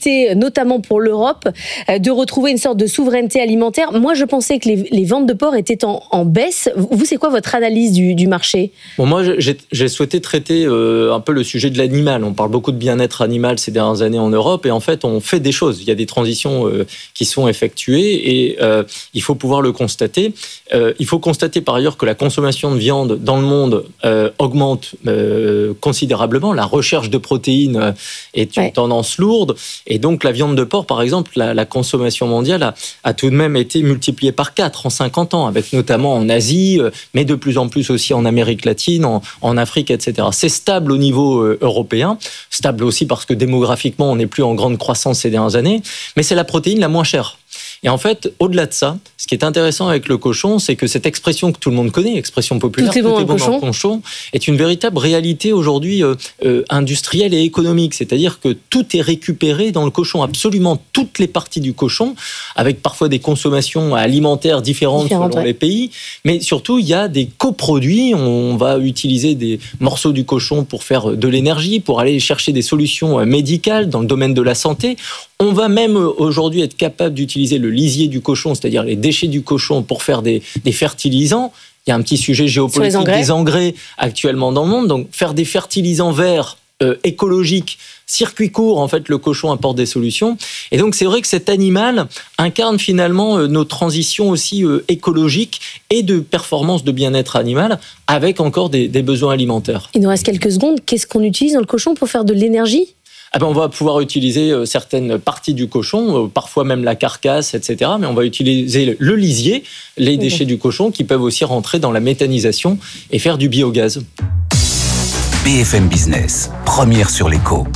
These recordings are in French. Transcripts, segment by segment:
nécessité, notamment pour l'Europe, de retrouver une sorte de souveraineté alimentaire. Moi, je pensais que les ventes de porc étaient en baisse. Vous, c'est quoi votre analyse du marché ? Bon, moi, j'ai souhaité traiter un peu le sujet de l'animal. On parle beaucoup de bien-être animal ces dernières années en Europe, et en fait, on fait des choses. Il y a des transitions qui sont effectuées, et il faut pouvoir le constater. Il faut constater par ailleurs que la consommation de viande dans le monde augmente considérablement. La recherche de protéines est une tendance lourde, et donc la viande de porc, par exemple, la consommation mondiale a tout de même été multipliée par 4 en 50 ans, avec notamment en Asie, mais de plus en plus aussi en Amérique latine, en Afrique, etc. C'est stable au niveau européen, stable aussi parce que démographiquement, on n'est plus en grande croissance ces dernières années, mais c'est la protéine la moins chère. Et en fait, au-delà de ça, ce qui est intéressant avec le cochon, c'est que cette expression que tout le monde connaît, expression populaire, tout est bon dans le cochon, est une véritable réalité aujourd'hui industrielle et économique. C'est-à-dire que tout est récupéré dans le cochon, absolument toutes les parties du cochon, avec parfois des consommations alimentaires différentes selon les pays. Mais surtout, il y a des coproduits. On va utiliser des morceaux du cochon pour faire de l'énergie, pour aller chercher des solutions médicales dans le domaine de la santé. On va même aujourd'hui être capable d'utiliser le lisier du cochon, c'est-à-dire les déchets du cochon, pour faire des fertilisants. Il y a un petit sujet géopolitique des engrais actuellement dans le monde. Donc, faire des fertilisants verts, écologiques, circuit court, en fait, le cochon apporte des solutions. Et donc, c'est vrai que cet animal incarne finalement nos transitions aussi écologiques et de performance de bien-être animal, avec encore des besoins alimentaires. Il nous reste quelques secondes. Qu'est-ce qu'on utilise dans le cochon pour faire de l'énergie ? On va pouvoir utiliser certaines parties du cochon, parfois même la carcasse, etc. Mais on va utiliser le lisier, les déchets du cochon, qui peuvent aussi rentrer dans la méthanisation et faire du biogaz. BFM Business, première sur l'écho.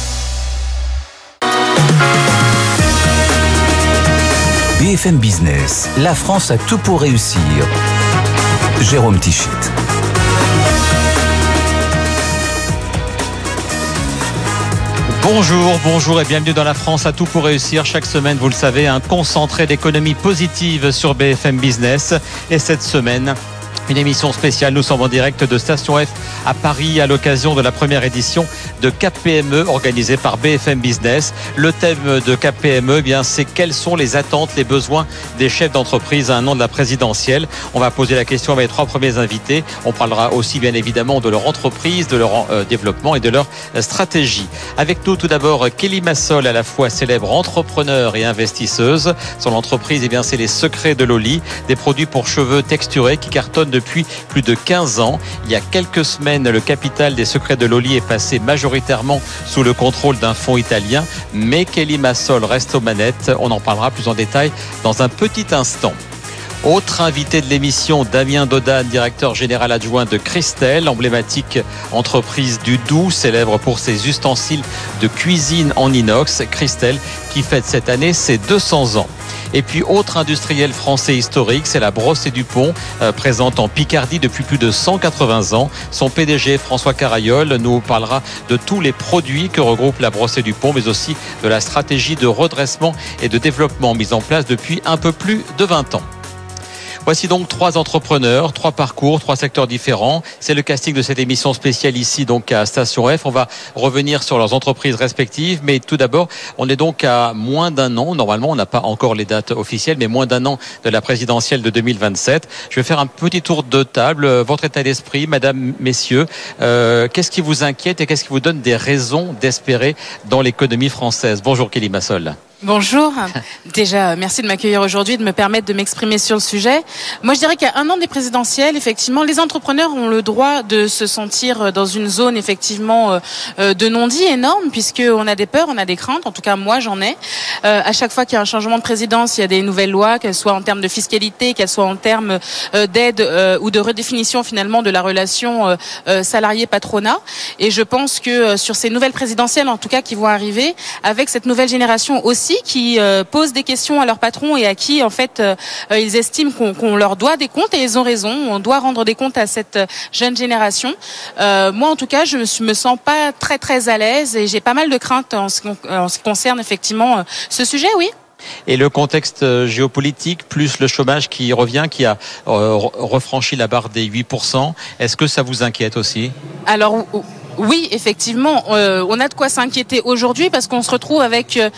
BFM Business, la France a tout pour réussir. Jérôme Tichit. Bonjour et bienvenue dans La France à tout pour réussir. Chaque semaine, vous le savez, un concentré d'économie positive sur BFM Business. Et cette semaine, une émission spéciale. Nous sommes en direct de Station F à Paris à l'occasion de la première édition de Cap PME organisée par BFM Business. Le thème de Cap PME, c'est quelles sont les attentes, les besoins des chefs d'entreprise à un an de la présidentielle. On va poser la question à mes 3 premiers invités. On parlera aussi bien évidemment de leur entreprise, de leur développement et de leur stratégie. Avec nous tout d'abord Kelly Massol, à la fois célèbre entrepreneur et investisseuse. Son entreprise, c'est les Secrets de Loli, des produits pour cheveux texturés qui cartonnent depuis plus de 15 ans. Il y a quelques semaines, le capital des Secrets de Loli est passé majoritairement sous le contrôle d'un fonds italien, mais Kelly Massol reste aux manettes. On en parlera plus en détail dans un petit instant. Autre invité de l'émission, Damien Dodane, directeur général adjoint de Christelle, emblématique entreprise du Doubs, célèbre pour ses ustensiles de cuisine en inox. Christelle qui fête cette année ses 200 ans. Et puis, autre industriel français historique, c'est la Brossée du Pont, présente en Picardie depuis plus de 180 ans. Son PDG, François Carayol, nous parlera de tous les produits que regroupe la Brossée du Pont, mais aussi de la stratégie de redressement et de développement mise en place depuis un peu plus de 20 ans. Voici donc 3 entrepreneurs, 3 parcours, 3 secteurs différents. C'est le casting de cette émission spéciale ici donc à Station F. On va revenir sur leurs entreprises respectives, mais tout d'abord, on est donc à moins d'un an. Normalement, on n'a pas encore les dates officielles, mais moins d'un an de la présidentielle de 2027. Je vais faire un petit tour de table. Votre état d'esprit, madame, messieurs, qu'est-ce qui vous inquiète et qu'est-ce qui vous donne des raisons d'espérer dans l'économie française ? Bonjour Kelly Massol. Bonjour. Déjà, merci de m'accueillir aujourd'hui, de me permettre de m'exprimer sur le sujet. Moi, je dirais qu'à un an des présidentielles, effectivement, les entrepreneurs ont le droit de se sentir dans une zone, effectivement, de non-dit énorme, puisqu'on a des peurs, on a des craintes. En tout cas, moi, j'en ai. À chaque fois qu'il y a un changement de présidence, il y a des nouvelles lois, qu'elles soient en termes de fiscalité, qu'elles soient en termes d'aide ou de redéfinition, finalement, de la relation salarié-patronat. Et je pense que sur ces nouvelles présidentielles, en tout cas, qui vont arriver, avec cette nouvelle génération aussi, qui posent des questions à leurs patrons et à qui, en fait, ils estiment qu'on leur doit des comptes, et ils ont raison. On doit rendre des comptes à cette jeune génération. Moi, en tout cas, je me sens pas très, très à l'aise et j'ai pas mal de craintes en ce qui concerne, effectivement, ce sujet, oui. Et le contexte géopolitique, plus le chômage qui revient, qui a refranchi la barre des 8%, est-ce que ça vous inquiète aussi ? Alors, oui, effectivement, on a de quoi s'inquiéter aujourd'hui parce qu'on se retrouve avec